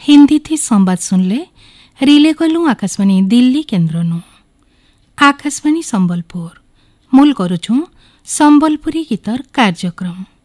हिंदी थी संवाद सुनले रिले कलु आकाशवाणी दिल्ली केन्द्रनु। आकाशवाणी संबलपुर मूल करुछु संबलपुरी गीतर कार्यक्रम।